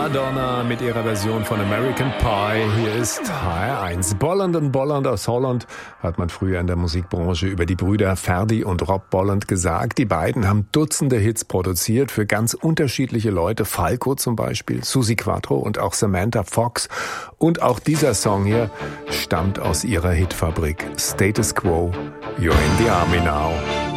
Madonna mit ihrer Version von American Pie. Hier ist HR1. Bolland und Bolland aus Holland, hat man früher in der Musikbranche über die Brüder Ferdy und Rob Bolland gesagt. Die beiden haben Dutzende Hits produziert für ganz unterschiedliche Leute. Falco zum Beispiel, Suzi Quatro und auch Samantha Fox. Und auch dieser Song hier stammt aus ihrer Hitfabrik. Status Quo, You're in the Army Now.